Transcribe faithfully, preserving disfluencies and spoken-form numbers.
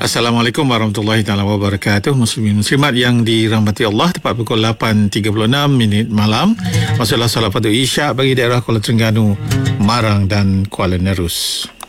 Assalamualaikum warahmatullahi taala wabarakatuh. Muslimin muslimat yang dirahmati Allah, tepat pukul lapan tiga puluh enam minit malam. Masalah salat fardu Isyak bagi daerah Kuala Terengganu, Marang dan Kuala Nerus.